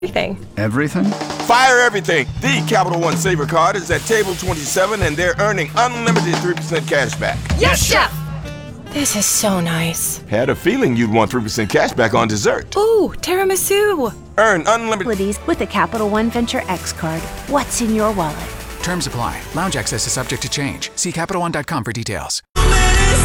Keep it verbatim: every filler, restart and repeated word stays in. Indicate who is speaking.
Speaker 1: Everything.
Speaker 2: Everything?
Speaker 3: Fire everything! The Capital One Saver Card is at table twenty-seven, and they're earning unlimited three percent cash back.
Speaker 1: Yes, Chef! This is so nice.
Speaker 3: Had a feeling you'd want three percent cash back on dessert.
Speaker 1: Ooh, tiramisu!
Speaker 3: Earn unlimited
Speaker 4: with the Capital One Venture X card. What's in your wallet?
Speaker 5: Terms apply. Lounge access is subject to change. See Capital One dot com for details.